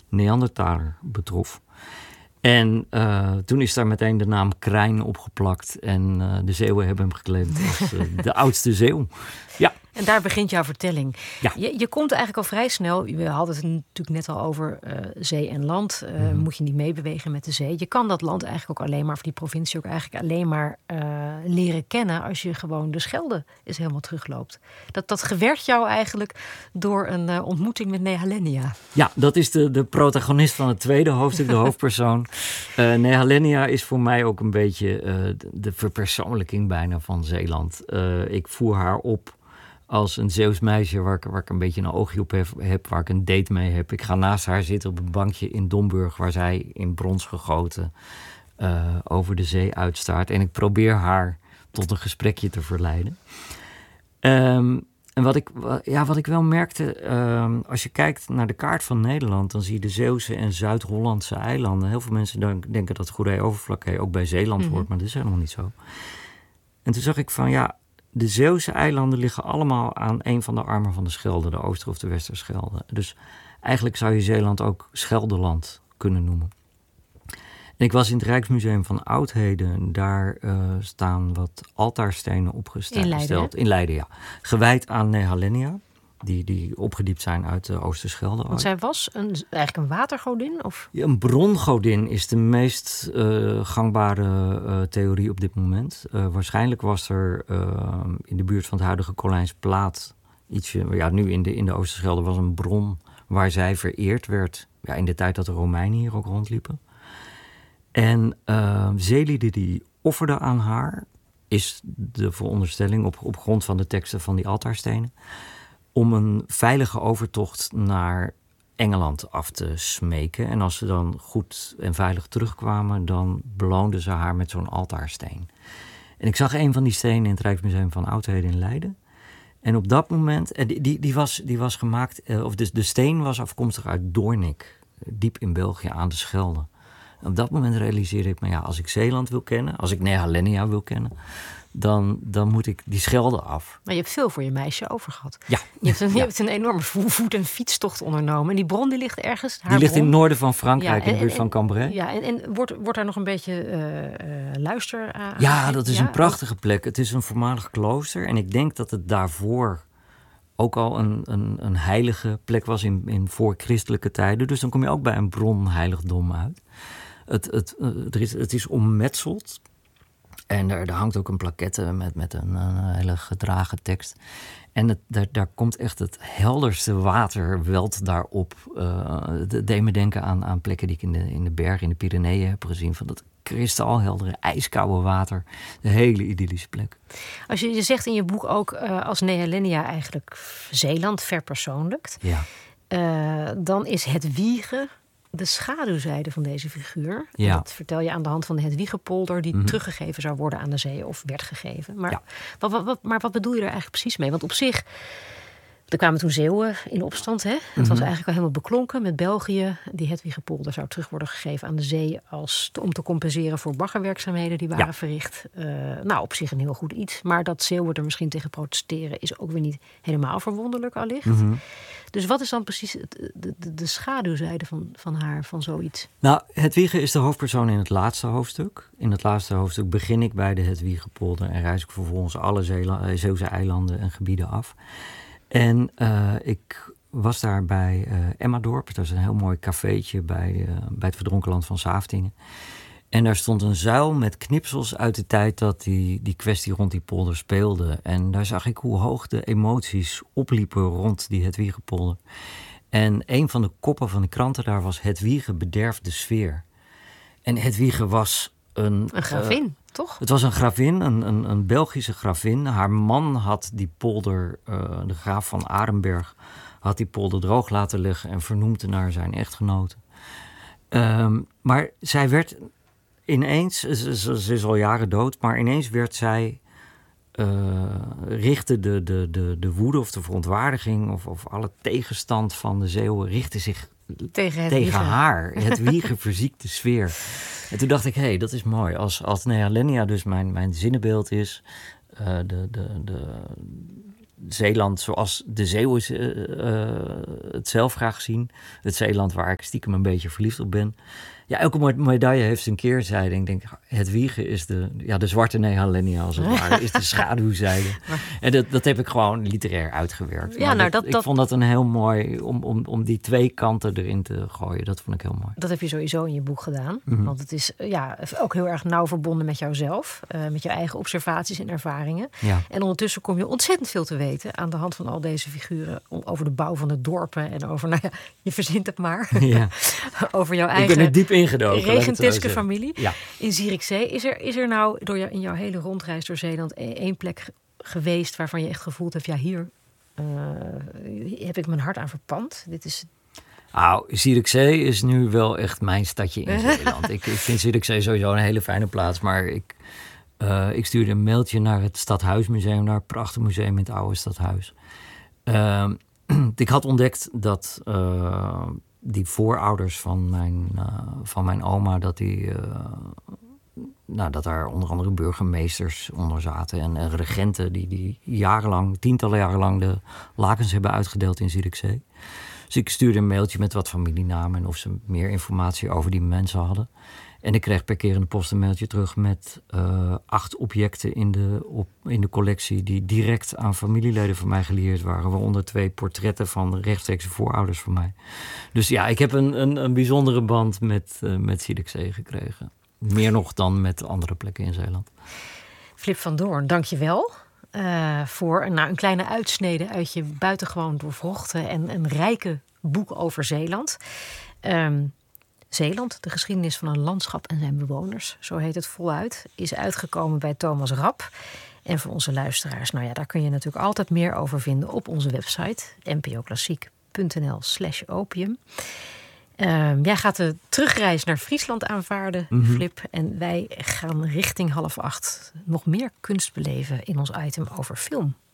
Neandertaler betrof. En toen is daar meteen de naam Krijn opgeplakt. En de Zeeuwen hebben hem geclaimd als de oudste Zeeuw. Ja. En daar begint jouw vertelling. Ja. Je komt eigenlijk al vrij snel. We hadden het natuurlijk net al over zee en land. Moet je niet meebewegen met de zee. Je kan dat land eigenlijk ook alleen maar, of die provincie ook eigenlijk alleen maar leren kennen als je gewoon de Schelde eens helemaal terugloopt. Dat gewerkt jou eigenlijk door een ontmoeting met Nehalennia. Ja, dat is de protagonist van het tweede hoofdstuk, de hoofdpersoon. Nehalennia is voor mij ook een beetje de verpersoonlijking bijna van Zeeland. Ik voer haar op als een Zeeuws meisje waar ik een beetje een oogje op heb, waar ik een date mee heb. Ik ga naast haar zitten op een bankje in Domburg, waar zij in brons gegoten over de zee uitstaart. En ik probeer haar tot een gesprekje te verleiden. En wat ik wel merkte, als je kijkt naar de kaart van Nederland, dan zie je de Zeeuwse en Zuid-Hollandse eilanden. Heel veel mensen denken dat Goeree-Overflakkee ook bij Zeeland hoort, maar dat is helemaal niet zo. En toen zag ik van, ja, de Zeeuwse eilanden liggen allemaal aan een van de armen van de Schelde, de Ooster- of de Westerschelde. Dus eigenlijk zou je Zeeland ook Scheldeland kunnen noemen. En ik was in het Rijksmuseum van Oudheden. Daar staan wat altaarstenen opgesteld. In Leiden, ja. Gewijd aan Nehalennia. Die opgediept zijn uit de Oosterschelde. Want zij was eigenlijk een watergodin? Of? Ja, een brongodin is de meest gangbare theorie op dit moment. Waarschijnlijk was er in de buurt van het huidige Colijnsplaat ietsje. Ja, nu in de Oosterschelde was een bron waar zij vereerd werd. Ja, in de tijd dat de Romeinen hier ook rondliepen. En zeelieden die offerden aan haar, is de veronderstelling op grond van de teksten van die altaarstenen, om een veilige overtocht naar Engeland af te smeken. En als ze dan goed en veilig terugkwamen, dan beloonden ze haar met zo'n altaarsteen. En ik zag een van die stenen in het Rijksmuseum van Oudheden in Leiden. En op dat moment, die was gemaakt, of de steen was afkomstig uit Doornik, diep in België aan de Schelde. En op dat moment realiseerde ik me, ja, als ik Zeeland wil kennen, als ik Nehalennia wil kennen, dan moet ik die Schelde af. Maar je hebt veel voor je meisje over gehad. Ja. Je hebt een enorme voet- en fietstocht ondernomen. En die bron die ligt ergens. Die ligt in het noorden van Frankrijk, in de buurt van Cambrai. Ja, en wordt daar nog een beetje luister aan? Ja, dat is een prachtige plek. Het is een voormalig klooster. En ik denk dat het daarvoor ook al een heilige plek was in voorchristelijke tijden. Dus dan kom je ook bij een bronheiligdom uit. Het is ommetseld. En er hangt ook een plaquette met een hele gedragen tekst. En daar komt echt het helderste water welt daarop. Het deed me denken aan plekken die ik in de bergen, in de Pyreneeën heb gezien. Van dat kristalheldere, ijskoude water. Een hele idyllische plek. Als je zegt in je boek ook als Nehalennia eigenlijk Zeeland verpersoonlijkt. Ja. Dan is het wiegen de schaduwzijde van deze figuur. Ja. Dat vertel je aan de hand van de Hedwiegepolder die teruggegeven zou worden aan de zee of werd gegeven. Maar, ja. maar wat bedoel je er eigenlijk precies mee? Want op zich, er kwamen toen Zeeuwen in opstand. Hè? Het was eigenlijk al helemaal beklonken met België. Die Hedwiegepolder zou terug worden gegeven aan de zee om te compenseren voor baggerwerkzaamheden die waren verricht. Op zich een heel goed iets. Maar dat Zeeuwen er misschien tegen protesteren is ook weer niet helemaal verwonderlijk allicht. Dus wat is dan precies de schaduwzijde van haar, van zoiets? Nou, Hedwige is de hoofdpersoon in het laatste hoofdstuk. In het laatste hoofdstuk begin ik bij de Hedwiegepolder en reis ik vervolgens alle Zeeuwse eilanden en gebieden af. En ik was daar bij Emmadorp. Dat is een heel mooi cafeetje bij het verdronken land van Saaftingen. En daar stond een zuil met knipsels uit de tijd dat die kwestie rond die polder speelde. En daar zag ik hoe hoog de emoties opliepen rond die Hedwiegepolder. En een van de koppen van de kranten daar was: Hedwige bederft de sfeer. En Hedwige was een gravin, toch? Het was een gravin, een Belgische gravin. Haar man had die polder, de graaf van Arenberg, had die polder droog laten leggen en vernoemd naar zijn echtgenote. Maar zij werd ineens, ze is al jaren dood, maar ineens werd zij, richtte de woede of de verontwaardiging of alle tegenstand van de Zeeuwen richtte zich tegen haar. Hedwige verziekte sfeer. En toen dacht ik, dat is mooi. Als Nehalennia dus mijn zinnenbeeld is, Zeeland zoals de Zeeuwen het zelf graag zien. Het Zeeland waar ik stiekem een beetje verliefd op ben. Ja, elke medaille heeft zijn keerzijde. Ik denk, het wiegen is de zwarte Nehalennia als het ware. Is de schaduwzijde. En dat heb ik gewoon literair uitgewerkt. Ja, ik vond dat een heel mooi, om die twee kanten erin te gooien. Dat vond ik heel mooi. Dat heb je sowieso in je boek gedaan. Mm-hmm. Want het is ook heel erg nauw verbonden met jouzelf. Met je eigen observaties en ervaringen. Ja. En ondertussen kom je ontzettend veel te weten aan de hand van al deze figuren. Over de bouw van de dorpen en over, je verzint het maar. Ja. Over jouw eigen... Ik ben er diep ingedoken. Regenteske familie. Ja. In Zierikzee. Is er nou in jouw hele rondreis door Zeeland één plek geweest waarvan je echt gevoeld hebt, hier heb ik mijn hart aan verpand? Dit is... Zierikzee is nu wel echt mijn stadje in Zeeland. Ik vind Zierikzee sowieso een hele fijne plaats, maar ik stuurde een mailtje naar het Stadhuismuseum, naar het prachtig museum in het oude Stadhuis. Ik had ontdekt dat die voorouders van mijn oma, dat daar onder andere burgemeesters onder zaten en regenten die tientallen jaren lang de lakens hebben uitgedeeld in Zierikzee. Dus ik stuurde een mailtje met wat familienamen en of ze meer informatie over die mensen hadden. En ik kreeg per keer in de post een mailtje terug met 8 objecten in de collectie die direct aan familieleden van mij gelieerd waren. Waaronder 2 portretten van rechtstreekse voorouders van mij. Dus ja, ik heb een bijzondere band met Zierikzee gekregen. Meer nog dan met andere plekken in Zeeland. Flip van Doorn, dank je wel voor een kleine uitsnede uit je buitengewoon doorvrochte en rijke boek over Zeeland. Zeeland, de geschiedenis van een landschap en zijn bewoners, zo heet het voluit, is uitgekomen bij Thomas Rapp. En voor onze luisteraars, daar kun je natuurlijk altijd meer over vinden op onze website npoklassiek.nl/opium. Jij gaat de terugreis naar Friesland aanvaarden, Flip. En wij gaan richting 7:30 nog meer kunst beleven in ons item over film.